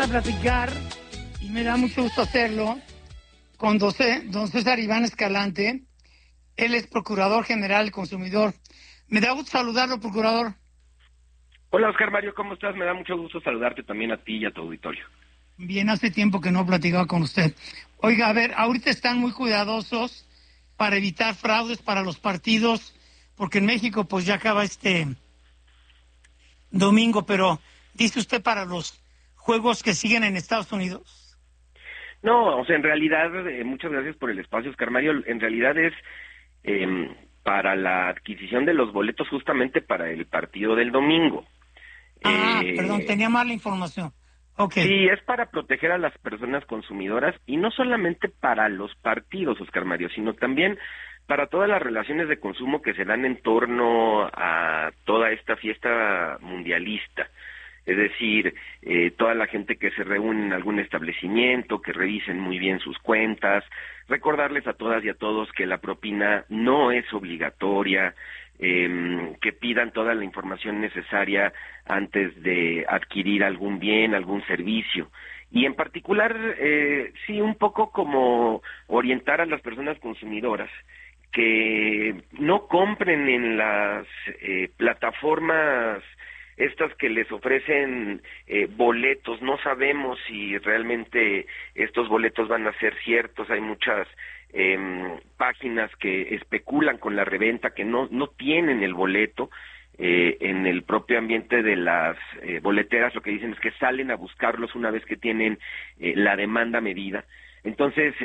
a platicar, y me da mucho gusto hacerlo, con don César Iván Escalante. Él es Procurador General del Consumidor. Me da gusto saludarlo, Procurador. Hola, Oscar Mario, ¿cómo estás? Me da mucho gusto saludarte también a ti y a tu auditorio. Bien, hace tiempo que no he platicado con usted. Oiga, a ver, ahorita están muy cuidadosos para evitar fraudes para los partidos, porque en México pues ya acaba este domingo, pero dice usted para los juegos que siguen en Estados Unidos. No, o sea, en realidad, muchas gracias por el espacio, Oscar Mario. En realidad es para la adquisición de los boletos justamente para el partido del domingo. Perdón, tenía mal la información. Okay. Sí, es para proteger a las personas consumidoras y no solamente para los partidos, Oscar Mario, sino también para todas las relaciones de consumo que se dan en torno a toda esta fiesta mundialista. Es decir, toda la gente que se reúne en algún establecimiento, que revisen muy bien sus cuentas, recordarles a todas y a todos que la propina no es obligatoria, que pidan toda la información necesaria antes de adquirir algún bien, algún servicio. Y en particular, sí, un poco como orientar a las personas consumidoras que no compren en las plataformas estas que les ofrecen boletos. No sabemos si realmente estos boletos van a ser ciertos. Hay muchas páginas que especulan con la reventa, que no tienen el boleto. En el propio ambiente de las boleteras lo que dicen es que salen a buscarlos una vez que tienen la demanda medida. Entonces,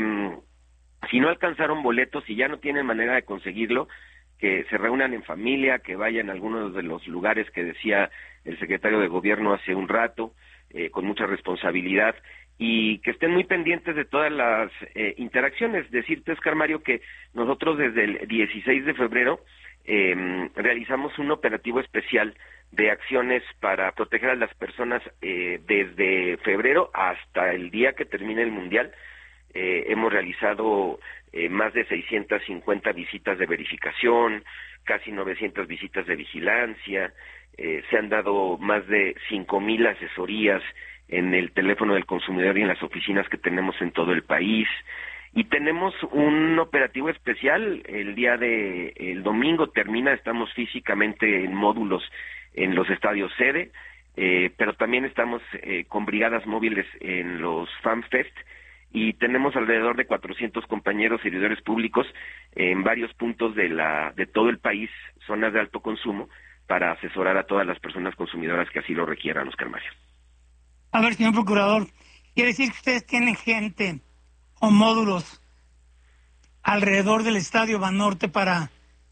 si no alcanzaron boletos y ya no tienen manera de conseguirlo, que se reúnan en familia, que vayan a algunos de los lugares que decía el secretario de Gobierno hace un rato, con mucha responsabilidad, y que estén muy pendientes de todas las interacciones. Decirte, Oscar Mario, que nosotros desde el 16 de febrero realizamos un operativo especial de acciones para proteger a las personas desde febrero hasta el día que termine el Mundial. Hemos realizado más de 650 visitas de verificación, casi 900 visitas de vigilancia, se han dado más de 5,000 asesorías en el teléfono del consumidor y en las oficinas que tenemos en todo el país. Y tenemos un operativo especial el día el domingo termina, estamos físicamente en módulos en los estadios sede, pero también estamos con brigadas móviles en los FanFest, y tenemos alrededor de 400 compañeros servidores públicos en varios puntos de todo el país, zonas de alto consumo, para asesorar a todas las personas consumidoras que así lo requieran, Oscar Mario. A ver, señor Procurador, ¿quiere decir que ustedes tienen gente o módulos alrededor del Estadio Banorte para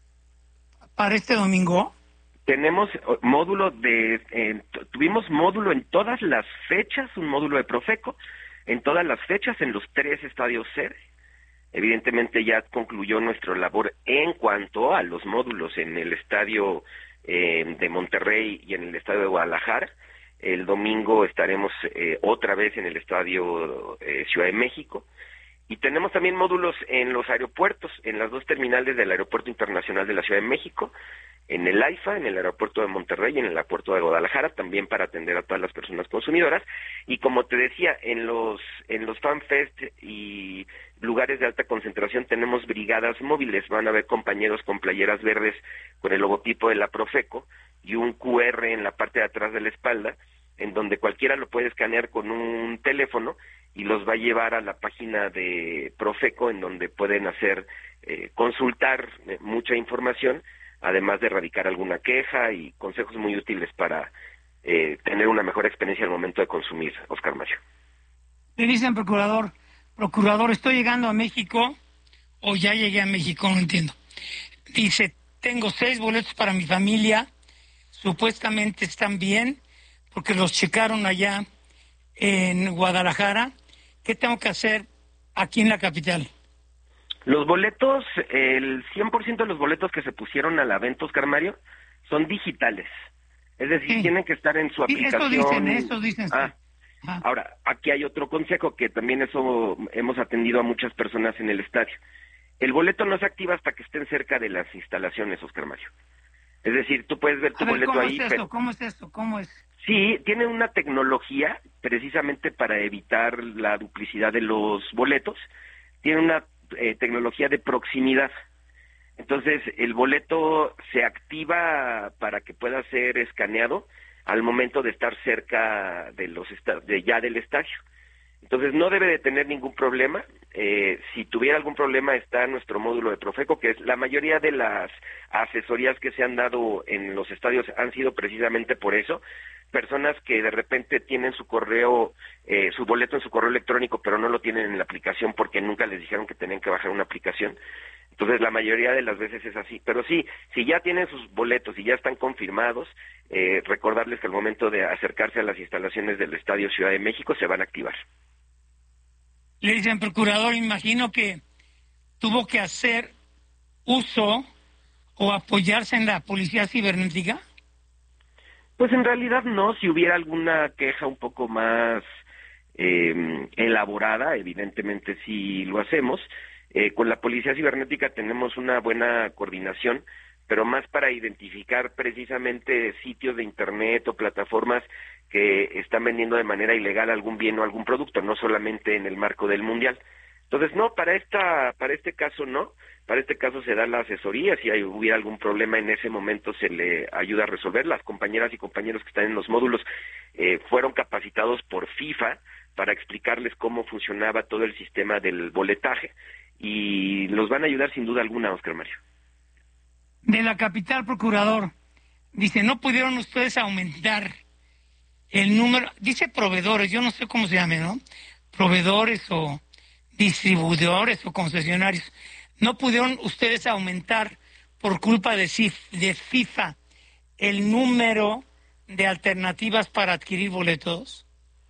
este domingo? Tenemos módulo tuvimos módulo en todas las fechas, un módulo de Profeco, en todas las fechas, en los 3 estadios sede. Evidentemente ya concluyó nuestra labor en cuanto a los módulos en el estadio de Monterrey y en el estadio de Guadalajara. El domingo estaremos otra vez en el estadio Ciudad de México. Y tenemos también módulos en los aeropuertos, en las 2 terminales del Aeropuerto Internacional de la Ciudad de México, en el AIFA, en el aeropuerto de Monterrey y en el aeropuerto de Guadalajara, también para atender a todas las personas consumidoras. Y como te decía, en los FanFest y lugares de alta concentración tenemos brigadas móviles. Van a haber compañeros con playeras verdes con el logotipo de la Profeco y un QR en la parte de atrás de la espalda, en donde cualquiera lo puede escanear con un teléfono y los va a llevar a la página de Profeco, en donde pueden consultar mucha información, además de erradicar alguna queja y consejos muy útiles para tener una mejor experiencia al momento de consumir, Oscar Mario. Le dicen, procurador, estoy llegando a México, o ya llegué a México, no entiendo. Dice, tengo 6 boletos para mi familia, supuestamente están bien, porque los checaron allá en Guadalajara. ¿Qué tengo que hacer aquí en la capital? Los boletos, el 100% de los boletos que se pusieron a la venta, Oscar Mario, son digitales. Es decir, sí, tienen que estar en su aplicación. Eso dicen. Ahora, aquí hay otro consejo, que también eso hemos atendido a muchas personas en el estadio. El boleto no se activa hasta que estén cerca de las instalaciones, Oscar Mario. Es decir, tú puedes ver tu boleto ¿cómo ahí. es esto? ¿Cómo es esto? ¿Cómo es? Sí, tiene una tecnología precisamente para evitar la duplicidad de los boletos. Tiene una tecnología de proximidad. Entonces, el boleto se activa para que pueda ser escaneado al momento de estar cerca de ya del estadio. Entonces, no debe de tener ningún problema. Si tuviera algún problema, está nuestro módulo de Profeco, que es la mayoría de las asesorías que se han dado en los estadios han sido precisamente por eso. Personas que de repente tienen su correo, su boleto en su correo electrónico, pero no lo tienen en la aplicación porque nunca les dijeron que tenían que bajar una aplicación. Entonces, la mayoría de las veces es así. Pero sí, si ya tienen sus boletos y ya están confirmados, recordarles que al momento de acercarse a las instalaciones del Estadio Ciudad de México se van a activar. Le dicen, procurador, imagino que tuvo que hacer uso o apoyarse en la policía cibernética. Pues en realidad no, si hubiera alguna queja un poco más elaborada, evidentemente sí lo hacemos. Con la policía cibernética tenemos una buena coordinación, pero más para identificar precisamente sitios de internet o plataformas que están vendiendo de manera ilegal algún bien o algún producto, no solamente en el marco del Mundial. Entonces, no, para este caso no. Para este caso se da la asesoría, si hubiera algún problema en ese momento se le ayuda a resolver. Las compañeras y compañeros que están en los módulos fueron capacitados por FIFA para explicarles cómo funcionaba todo el sistema del boletaje y los van a ayudar sin duda alguna, Oscar Mario. De la capital, procurador, dice, no pudieron ustedes aumentar el número, dice proveedores, yo no sé cómo se llame, ¿no? Proveedores o distribuidores o concesionarios. ¿No pudieron ustedes aumentar por culpa de FIFA el número de alternativas para adquirir boletos?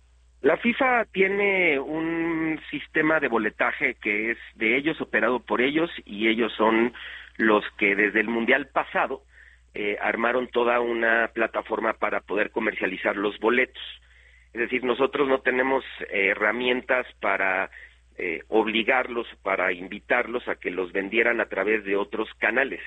La FIFA tiene un sistema de boletaje que es de ellos, operado por ellos, y ellos son los que desde el Mundial pasado armaron toda una plataforma para poder comercializar los boletos. Es decir, nosotros no tenemos herramientas para obligarlos, para invitarlos a que los vendieran a través de otros canales.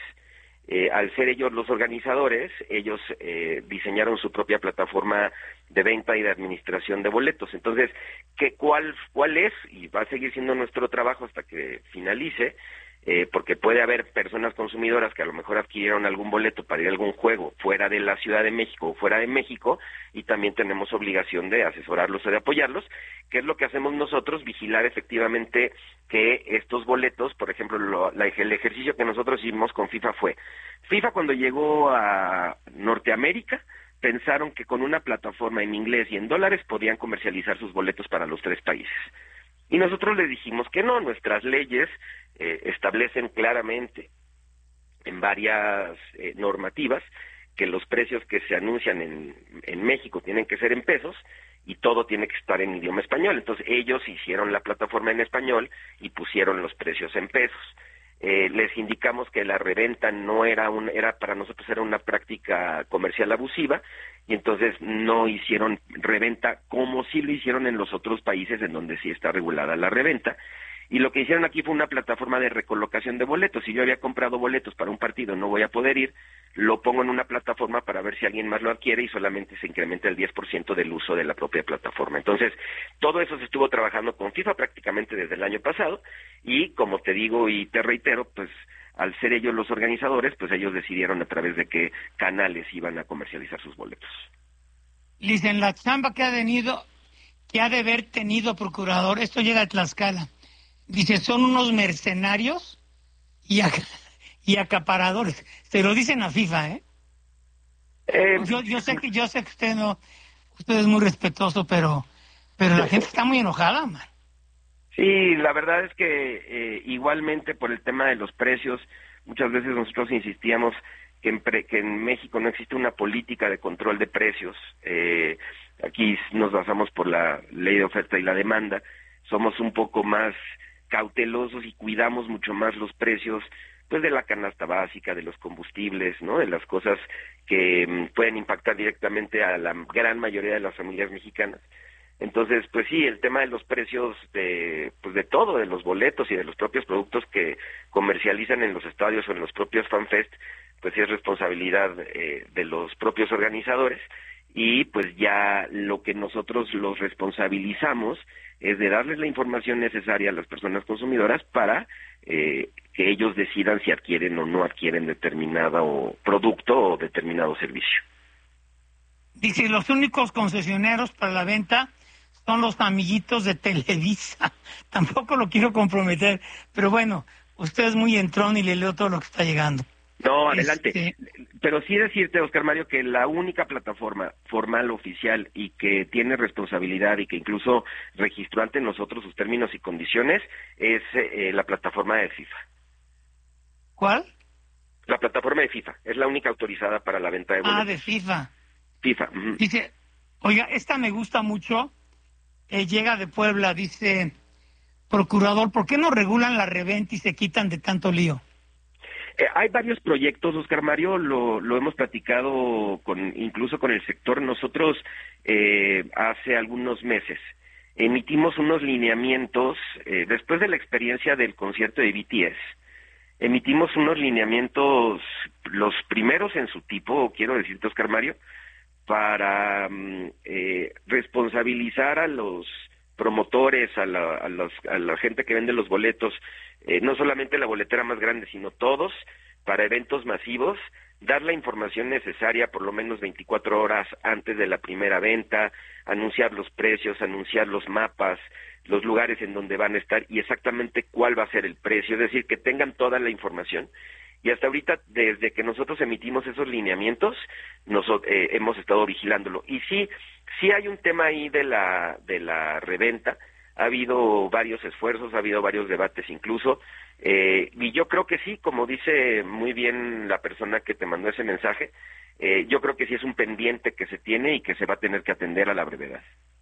Al ser ellos los organizadores, ellos diseñaron su propia plataforma de venta y de administración de boletos. Entonces, ¿cuál es? Y va a seguir siendo nuestro trabajo hasta que finalice, porque puede haber personas consumidoras que a lo mejor adquirieron algún boleto para ir a algún juego fuera de la Ciudad de México o fuera de México, y también tenemos obligación de asesorarlos o de apoyarlos. ¿Qué es lo que hacemos nosotros? Vigilar efectivamente que estos boletos, por ejemplo, el ejercicio que nosotros hicimos con FIFA fue, FIFA cuando llegó a Norteamérica, pensaron que con una plataforma en inglés y en dólares podían comercializar sus boletos para los 3 países. Y nosotros les dijimos que no, nuestras leyes establecen claramente en varias normativas que los precios que se anuncian en México tienen que ser en pesos y todo tiene que estar en idioma español. Entonces ellos hicieron la plataforma en español y pusieron los precios en pesos. Les indicamos que la reventa no era para nosotros era una práctica comercial abusiva, y entonces no hicieron reventa como sí lo hicieron en los otros países en donde sí está regulada la reventa. Y lo que hicieron aquí fue una plataforma de recolocación de boletos. Si yo había comprado boletos para un partido, no voy a poder ir, lo pongo en una plataforma para ver si alguien más lo adquiere y solamente se incrementa el 10% del uso de la propia plataforma. Entonces, todo eso se estuvo trabajando con FIFA prácticamente desde el año pasado, y como te digo y te reitero, pues al ser ellos los organizadores, pues ellos decidieron a través de qué canales iban a comercializar sus boletos. Dicen, la chamba que ha de haber tenido, procurador, esto llega a Tlaxcala. Dice, son unos mercenarios y acaparadores. Se lo dicen a FIFA, ¿eh? Yo sé que usted es muy respetuoso, pero la gente está muy enojada, man. Sí, la verdad es que igualmente por el tema de los precios, muchas veces nosotros insistíamos que en México no existe una política de control de precios. Aquí nos basamos por la ley de oferta y la demanda. Somos un poco más cautelosos y cuidamos mucho más los precios, pues de la canasta básica, de los combustibles, ¿no? De las cosas que pueden impactar directamente a la gran mayoría de las familias mexicanas. Entonces, pues sí, el tema de los precios de todo, de los boletos y de los propios productos que comercializan en los estadios o en los propios FanFest, pues sí es responsabilidad de los propios organizadores, y pues ya lo que nosotros los responsabilizamos es de darles la información necesaria a las personas consumidoras para que ellos decidan si adquieren o no adquieren determinado producto o determinado servicio. Dice, los únicos concesionarios para la venta son los amiguitos de Televisa. Tampoco lo quiero comprometer, pero bueno, usted es muy entrón y le leo todo lo que está llegando. No, adelante. Pero sí decirte, Oscar Mario, que la única plataforma formal, oficial, y que tiene responsabilidad y que incluso registró ante nosotros sus términos y condiciones es la plataforma de FIFA. ¿Cuál? La plataforma de FIFA. Es la única autorizada para la venta de boletos. Ah, de FIFA. FIFA. Dice, oiga, esta me gusta mucho. Llega de Puebla, dice, procurador, ¿por qué no regulan la reventa y se quitan de tanto lío? Hay varios proyectos, Oscar Mario, lo hemos platicado incluso con el sector. Nosotros hace algunos meses emitimos unos lineamientos, después de la experiencia del concierto de BTS, emitimos unos lineamientos, los primeros en su tipo, quiero decirte, Oscar Mario, para responsabilizar a los promotores, a la gente que vende los boletos, no solamente la boletera más grande, sino todos, para eventos masivos, dar la información necesaria por lo menos 24 horas antes de la primera venta, anunciar los precios, anunciar los mapas, los lugares en donde van a estar y exactamente cuál va a ser el precio, es decir, que tengan toda la información. Y hasta ahorita, desde que nosotros emitimos esos lineamientos, hemos estado vigilándolo. Y sí hay un tema ahí de la reventa. Ha habido varios esfuerzos, ha habido varios debates incluso, y yo creo que sí, como dice muy bien la persona que te mandó ese mensaje, yo creo que sí es un pendiente que se tiene y que se va a tener que atender a la brevedad.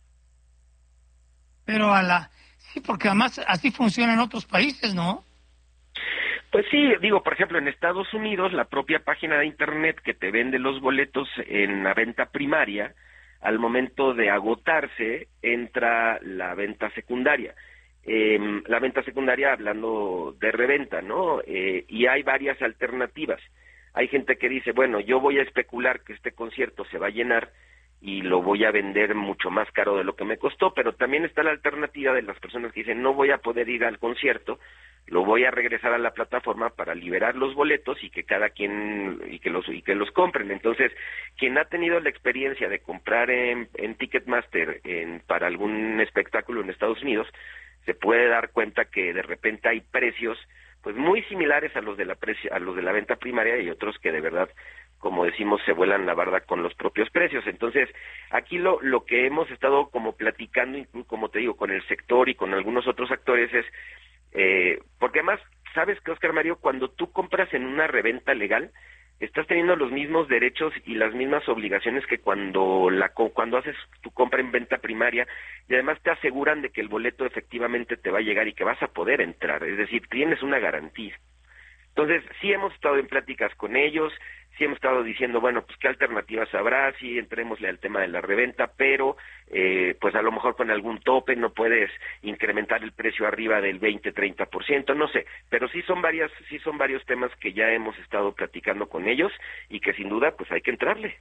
Pero sí, porque además así funciona en otros países, ¿no? Pues sí, digo, por ejemplo, en Estados Unidos, la propia página de Internet que te vende los boletos en la venta primaria, al momento de agotarse, entra la venta secundaria. La venta secundaria hablando de reventa, ¿no? Y hay varias alternativas. Hay gente que dice, bueno, yo voy a especular que este concierto se va a llenar y lo voy a vender mucho más caro de lo que me costó, pero también está la alternativa de las personas que dicen, no voy a poder ir al concierto, lo voy a regresar a la plataforma para liberar los boletos y que cada quien y que los compren. Entonces, quien ha tenido la experiencia de comprar en Ticketmaster para algún espectáculo en Estados Unidos, se puede dar cuenta que de repente hay precios pues muy similares a los de la venta primaria y otros que de verdad, como decimos, se vuelan la barda con los propios precios. Entonces, aquí lo que hemos estado como platicando, incluso, como te digo, con el sector y con algunos otros actores es porque además, ¿sabes qué, Oscar Mario? Cuando tú compras en una reventa legal, estás teniendo los mismos derechos y las mismas obligaciones que cuando haces tu compra en venta primaria, y además te aseguran de que el boleto efectivamente te va a llegar y que vas a poder entrar, es decir, tienes una garantía. Entonces, sí hemos estado en pláticas con ellos, sí hemos estado diciendo, bueno, pues qué alternativas habrá, sí entrémosle al tema de la reventa, pero pues a lo mejor con algún tope no puedes incrementar el precio arriba del 20-30%, no sé, pero sí son varios temas que ya hemos estado platicando con ellos y que sin duda pues hay que entrarle.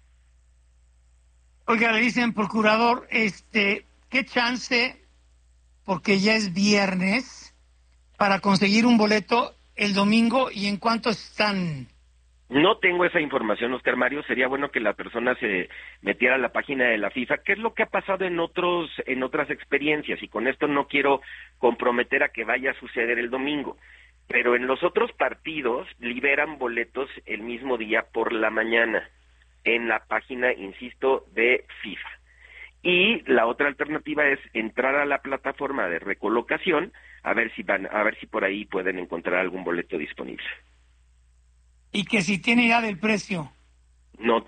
Oiga, le dicen, procurador, ¿qué chance, porque ya es viernes, para conseguir un boleto el domingo y en cuánto están? No tengo esa información, Oscar Mario. Sería bueno que la persona se metiera a la página de la FIFA. ¿Qué es lo que ha pasado en otras experiencias? Y con esto no quiero comprometer a que vaya a suceder el domingo. Pero en los otros partidos liberan boletos el mismo día por la mañana en la página, insisto, de FIFA. Y la otra alternativa es entrar a la plataforma de recolocación a ver si por ahí pueden encontrar algún boleto disponible. Y que si tiene idea del precio. No,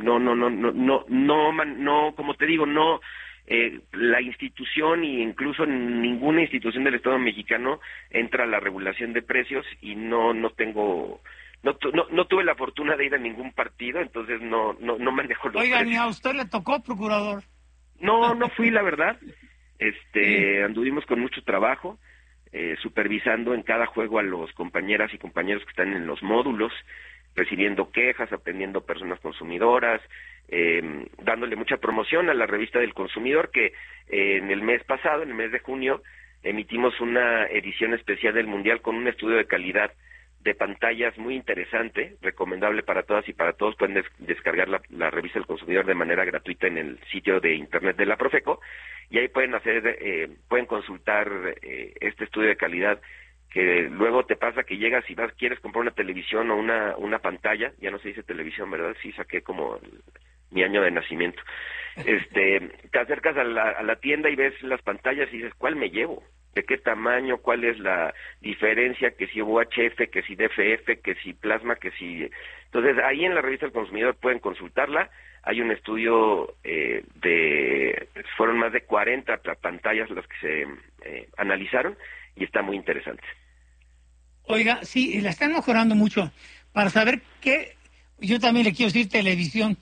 como te digo, no, la institución y incluso ninguna institución del Estado mexicano entra a la regulación de precios y no tuve la fortuna de ir a ningún partido, entonces no manejo los precios. Oiga, ni precios. a usted le tocó, procurador. No fui, la verdad. Anduvimos con mucho trabajo, supervisando en cada juego a los compañeras y compañeros que están en los módulos, recibiendo quejas, atendiendo personas consumidoras, dándole mucha promoción a la revista del consumidor, que en el mes pasado, en el mes de junio, emitimos una edición especial del Mundial con un estudio de calidad de pantallas muy interesante, recomendable para todas y para todos. Pueden descargar la revista del consumidor de manera gratuita en el sitio de internet de la Profeco, y ahí pueden consultar este estudio de calidad, que luego te pasa que llegas y quieres comprar una televisión o una pantalla. Ya no se dice televisión, ¿verdad? Sí, saqué como mi año de nacimiento. Te acercas a la tienda y ves las pantallas y dices, ¿cuál me llevo? ¿De qué tamaño? ¿Cuál es la diferencia? Que si UHF, que si DFF, que si plasma, que si... Entonces, ahí en la revista del consumidor pueden consultarla. Hay un estudio fueron más de 40 pantallas las que se analizaron, y está muy interesante. Oiga, sí, la están mejorando mucho. Para saber qué, yo también le quiero decir televisión,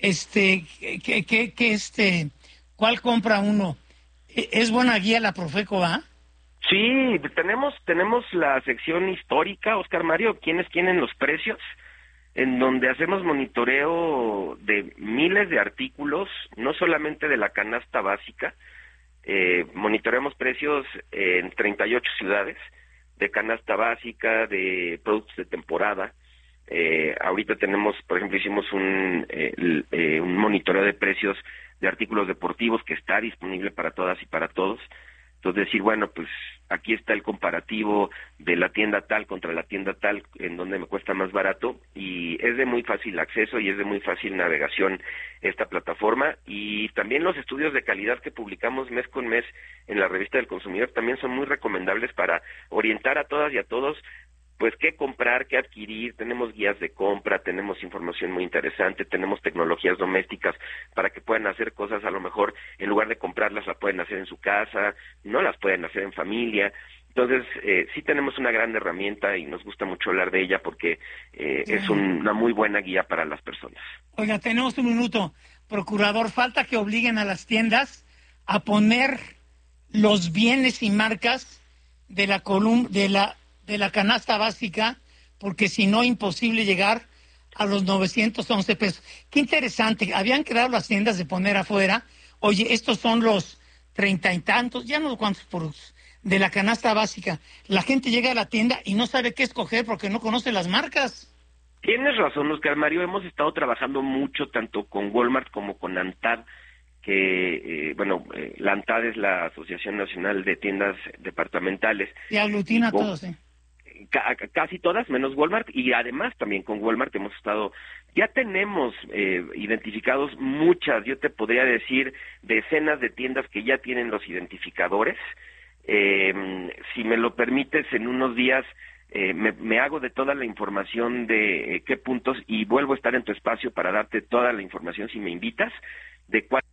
¿cuál compra uno? ¿Es buena guía la Profeco, va? Sí, tenemos la sección histórica, Oscar Mario, quiénes tienen los precios, en donde hacemos monitoreo de miles de artículos, no solamente de la canasta básica. Monitoreamos precios en 38 ciudades, de canasta básica, de productos de temporada. Ahorita tenemos, por ejemplo, hicimos un monitoreo de precios de artículos deportivos que está disponible para todas y para todos. Entonces decir, bueno, pues aquí está el comparativo de la tienda tal contra la tienda tal, en donde me cuesta más barato, y es de muy fácil acceso y es de muy fácil navegación esta plataforma. Y también los estudios de calidad que publicamos mes con mes en la revista del consumidor también son muy recomendables para orientar a todas y a todos pues qué comprar, qué adquirir. Tenemos guías de compra, tenemos información muy interesante, tenemos tecnologías domésticas para que puedan hacer cosas, a lo mejor en lugar de comprarlas la pueden hacer en su casa, no las pueden hacer en familia. Entonces, sí tenemos una gran herramienta y nos gusta mucho hablar de ella porque es una muy buena guía para las personas. Oiga, tenemos un minuto. Procurador, falta que obliguen a las tiendas a poner los bienes y marcas de la canasta básica, porque si no, imposible llegar a los 911 pesos. Qué interesante. Habían quedado las tiendas de poner afuera, oye, estos son los 30 y tantos, ya no sé cuántos productos de la canasta básica. La gente llega a la tienda y no sabe qué escoger porque no conoce las marcas. Tienes razón, Oscar Mario. Hemos estado trabajando mucho tanto con Walmart como con ANTAD, que, la ANTAD es la Asociación Nacional de Tiendas Departamentales. Y aglutina a todos, ¿eh? Casi todas, menos Walmart, y además también con Walmart hemos estado, ya tenemos identificados muchas, yo te podría decir decenas de tiendas que ya tienen los identificadores. Si me lo permites, en unos días me hago de toda la información de qué puntos y vuelvo a estar en tu espacio para darte toda la información, si me invitas, de cuál.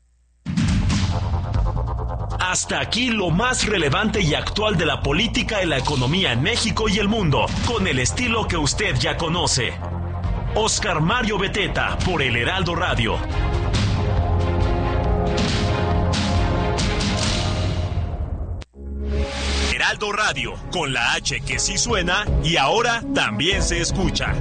Hasta aquí lo más relevante y actual de la política y la economía en México y el mundo, con el estilo que usted ya conoce. Oscar Mario Beteta, por El Heraldo Radio. Heraldo Radio, con la H que sí suena y ahora también se escucha.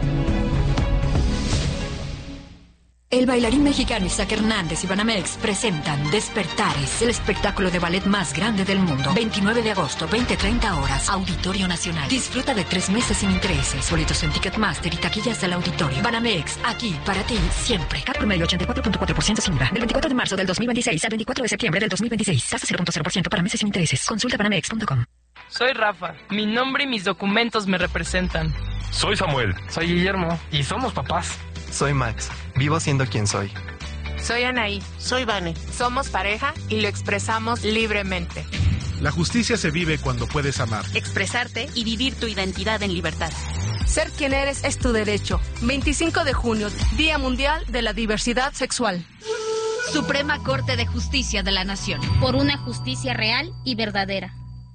El bailarín mexicano Isaac Hernández y Banamex presentan Despertares, el espectáculo de ballet más grande del mundo. 29 de agosto, 20:30 horas, Auditorio Nacional. Disfruta de 3 meses sin intereses. Boletos en Ticketmaster y taquillas del auditorio. Banamex, aquí para ti, siempre. CAT promedio 84.4% sin IVA. Del 24 de marzo del 2026 al 24 de septiembre del 2026. Tasa 0.0% para meses sin intereses. Consulta banamex.com. Soy Rafa. Mi nombre y mis documentos me representan. Soy Samuel. Soy Guillermo. Y somos papás. Soy Max. Vivo siendo quien soy. Soy Anaí. Soy Vane. Somos pareja y lo expresamos libremente. La justicia se vive cuando puedes amar, expresarte y vivir tu identidad en libertad. Ser quien eres es tu derecho. 25 de junio, Día Mundial de la Diversidad Sexual. Suprema Corte de Justicia de la Nación. Por una justicia real y verdadera.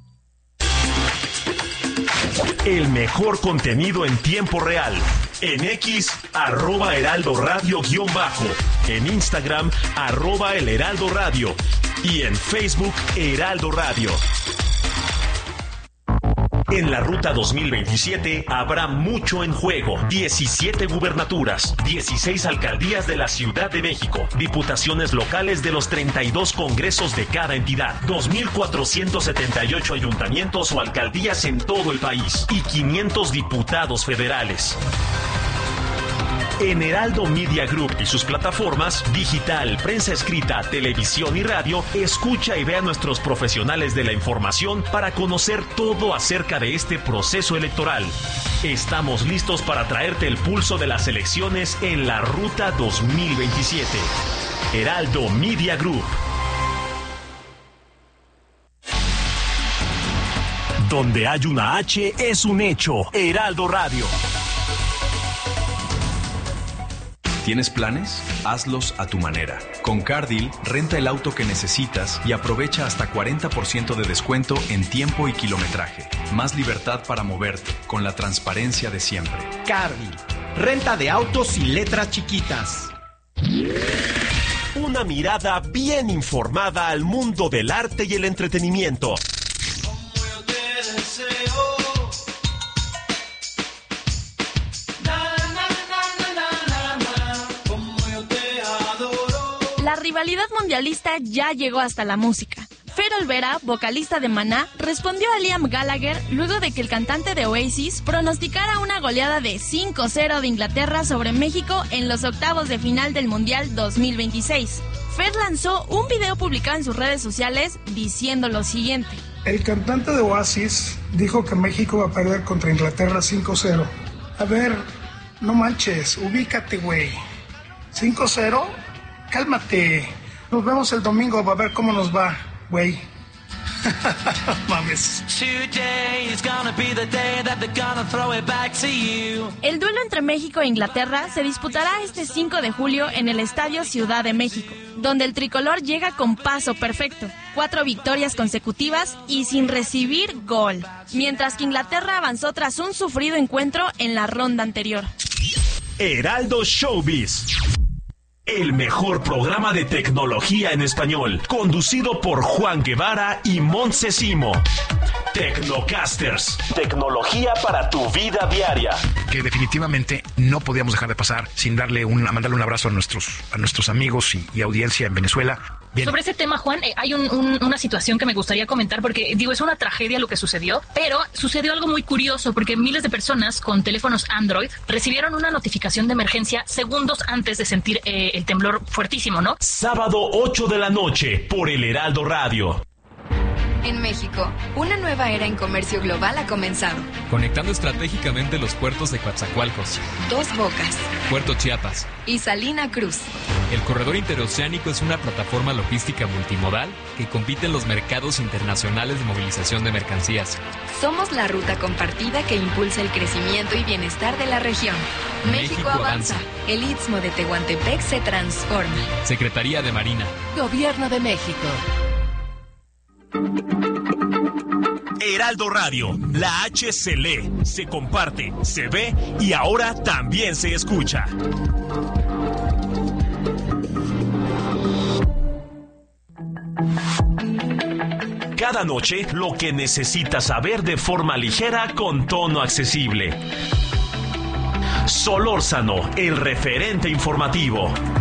El mejor contenido en tiempo real. En X, @Heraldo Radio _, en Instagram, @El Heraldo Radio y en Facebook, Heraldo Radio. En la Ruta 2027 habrá mucho en juego. 17 gubernaturas, 16 alcaldías de la Ciudad de México, diputaciones locales de los 32 congresos de cada entidad, 2.478 ayuntamientos o alcaldías en todo el país y 500 diputados federales. En Heraldo Media Group y sus plataformas, digital, prensa escrita, televisión y radio, escucha y ve a nuestros profesionales de la información para conocer todo acerca de este proceso electoral. Estamos listos para traerte el pulso de las elecciones en la Ruta 2027. Heraldo Media Group. Donde hay una H es un hecho. Heraldo Radio. ¿Tienes planes? Hazlos a tu manera. Con CarDeal, renta el auto que necesitas y aprovecha hasta 40% de descuento en tiempo y kilometraje. Más libertad para moverte, con la transparencia de siempre. CarDeal, renta de autos y letras chiquitas. Una mirada bien informada al mundo del arte y el entretenimiento. Como yo te deseo. La rivalidad mundialista ya llegó hasta la música. Fer Olvera, vocalista de Maná, respondió a Liam Gallagher luego de que el cantante de Oasis pronosticara una goleada de 5-0 de Inglaterra sobre México en los octavos de final del Mundial 2026. Fer lanzó un video publicado en sus redes sociales diciendo lo siguiente. El cantante de Oasis dijo que México va a perder contra Inglaterra 5-0. A ver, no manches, ubícate, güey. 5-0... Cálmate. Nos vemos el domingo a ver cómo nos va, güey. Mames. El duelo entre México e Inglaterra se disputará este 5 de julio en el Estadio Ciudad de México, donde el tricolor llega con paso perfecto, 4 victorias consecutivas y sin recibir gol, mientras que Inglaterra avanzó tras un sufrido encuentro en la ronda anterior. Heraldo Showbiz. El mejor programa de tecnología en español, conducido por Juan Guevara y Montse Simo. Tecnocasters, tecnología para tu vida diaria. Que definitivamente no podíamos dejar de pasar sin mandarle un abrazo a nuestros amigos y audiencia en Venezuela. Bien. Sobre ese tema, Juan, hay una situación que me gustaría comentar porque, es una tragedia lo que sucedió, pero sucedió algo muy curioso porque miles de personas con teléfonos Android recibieron una notificación de emergencia segundos antes de sentir el temblor fuertísimo, ¿no? Sábado 8 de la noche por el Heraldo Radio. En México, una nueva era en comercio global ha comenzado. Conectando estratégicamente los puertos de Coatzacoalcos, Dos Bocas, Puerto Chiapas y Salina Cruz. El corredor interoceánico es una plataforma logística multimodal que compite en los mercados internacionales de movilización de mercancías. Somos la ruta compartida que impulsa el crecimiento y bienestar de la región. México avanza. El Istmo de Tehuantepec se transforma. Secretaría de Marina. Gobierno de México. Heraldo Radio, la H se lee, se comparte, se ve y ahora también se escucha. Cada noche, lo que necesitas saber de forma ligera con tono accesible. Solórzano, el referente informativo.